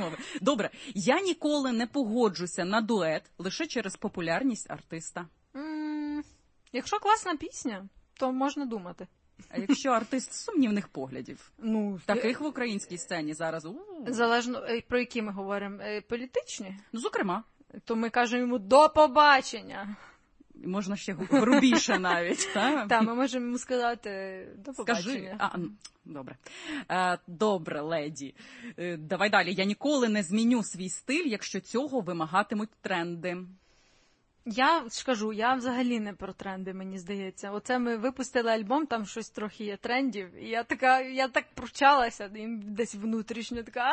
розмови. Добре, я ніколи не погоджуся на дует лише через популярність артиста. Якщо класна пісня, то можна думати. А якщо артист сумнівних поглядів? Таких в українській сцені зараз. Залежно, про які ми говоримо? Політичні? Зокрема. То ми кажемо йому «до побачення». Можна ще грубіше навіть, так? Так, ми можемо йому сказати «до побачення». Скажи. Добре. Добре, леді. Давай далі. Я ніколи не зміню свій стиль, якщо цього вимагатимуть тренди. Я скажу, я взагалі не про тренди, мені здається. Оце ми випустили альбом, там щось трохи є трендів, і я так пручалася, десь внутрішньо така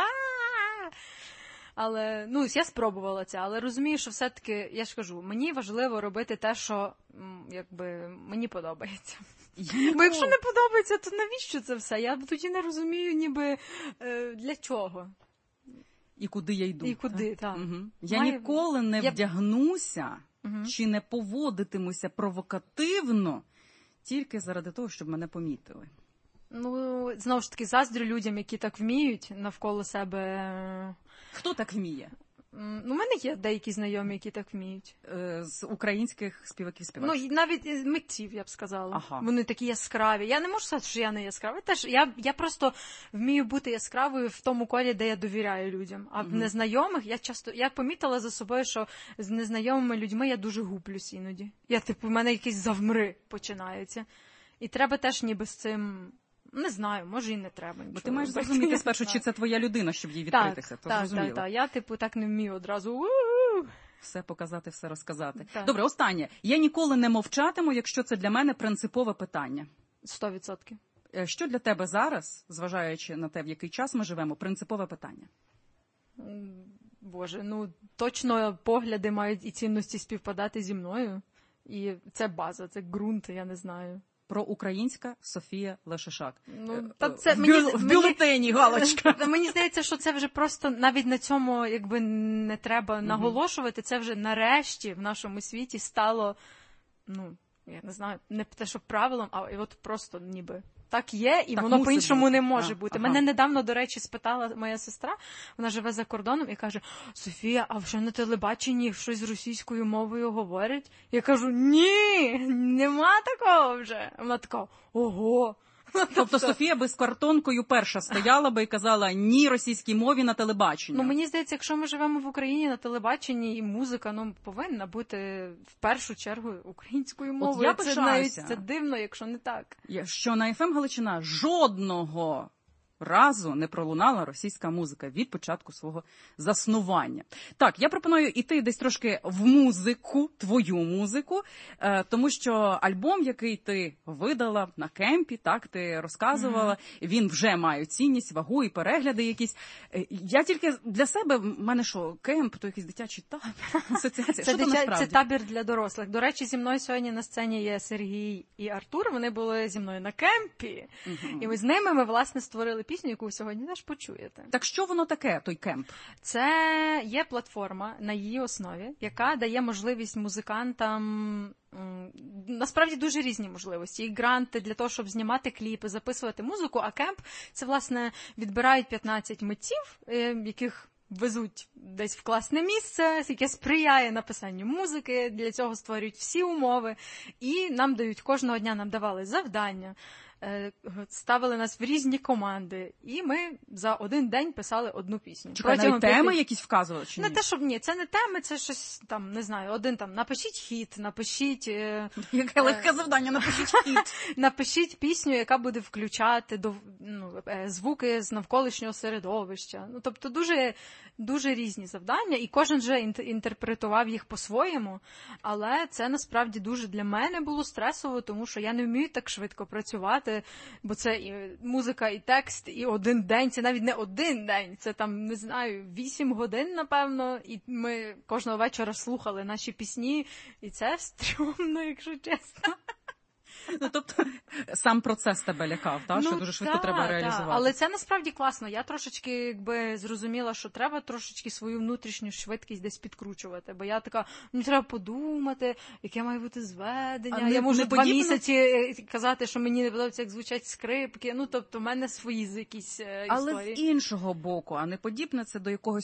Але, я спробувала це, але розумію, що все-таки, я ж кажу, мені важливо робити те, що, мені подобається. Бо якщо не подобається, то навіщо це все? Я тоді не розумію, ніби, для чого. І куди я йду. І куди, так. Угу. Я ніколи не вдягнуся чи не поводитимуся провокативно тільки заради того, щоб мене помітили. Знову ж таки, заздрю людям, які так вміють навколо себе. Хто так вміє? У мене є деякі знайомі, які так вміють. З українських співаків-співачок? Навіть митців, я б сказала. Ага. Вони такі яскраві. Я не можу сказати, що я не яскрава. Я просто вмію бути яскравою в тому колі, де я довіряю людям. А в незнайомих, я помітила за собою, що з незнайомими людьми я дуже гублюсь іноді. В мене якісь завмри починаються. І треба теж ніби з цим... Не знаю, може і не треба. Бо ти маєш зрозуміти спершу, чи це твоя людина, щоб їй відкритися. Так. Я, так не вмію одразу. Все показати, все розказати. Так. Добре, останнє. Я ніколи не мовчатиму, якщо це для мене принципове питання. 100%. Що для тебе зараз, зважаючи на те, в який час ми живемо, принципове питання? Боже, точно погляди мають і цінності співпадати зі мною. І це база, це ґрунт, я не знаю. Проукраїнська Софія Лешишак. В бюлетені галочка. Мені здається, що це вже просто навіть на цьому не треба наголошувати. Це вже нарешті в нашому світі стало, я не знаю, не те, що правилом, а от просто ніби так є, і воно по-іншому не може бути. Мене недавно, до речі, спитала моя сестра, вона живе за кордоном, і каже: Софія, а вже на телебаченні щось російською мовою говорять? Я кажу: ні, нема такого вже. Вона така: ого. Тобто Софія би з картонкою перша стояла би і казала ні російській мові на телебаченні. Мені здається, якщо ми живемо в Україні, на телебаченні і музика, повинна бути в першу чергу українською мовою. От я пишаюся. Це дивно, якщо не так. Що на ФМ Галичина жодного разу не пролунала російська музика від початку свого заснування. Так, я пропоную іти десь трошки в музику, твою музику, тому що альбом, який ти видала на кемпі, так, ти розказувала, він вже має цінність, вагу і перегляди якісь. Я тільки для себе, в мене що, кемп, то якийсь дитячий табір, асоціація. Це табір для дорослих. До речі, зі мною сьогодні на сцені є Сергій і Артур, вони були зі мною на кемпі, і ми з ними, власне, створили пісню, яку ви сьогодні теж почуєте. Так що воно таке, той кемп? Це є платформа на її основі, яка дає можливість музикантам, насправді дуже різні можливості. І гранти для того, щоб знімати кліпи, записувати музику, а кемп – це, власне, відбирають 15 митців, яких везуть десь в класне місце, яке сприяє написанню музики, для цього створюють всі умови, і нам дають, кожного дня нам давали завдання, ставили нас в різні команди, і ми за один день писали одну пісню. Чекай, навіть теми якісь вказували? Чи ні? Не те, щоб ні, це не теми, це щось там, не знаю, напишіть хіт, напишіть... Яке легке завдання, напишіть хіт. Напишіть пісню, яка буде включати звуки з навколишнього середовища. Тобто дуже різні завдання, і кожен вже інтерпретував їх по-своєму, але це насправді дуже для мене було стресово, тому що я не вмію так швидко працювати, бо це і музика, і текст, і один день, це навіть не один день, це там, не знаю, 8 годин, напевно, і ми кожного вечора слухали наші пісні, і це стрьомно, якщо чесно. Тобто сам процес тебе лякав, що дуже швидко треба реалізувати. Але це насправді класно. Я трошечки зрозуміла, що треба трошечки свою внутрішню швидкість десь підкручувати. Бо я така, мені треба подумати, яке має бути зведення. Я можу 2 місяці казати, що мені не подобається, як звучать скрипки. Тобто в мене свої якісь історії. Але з іншого боку, а не подібне це до якогось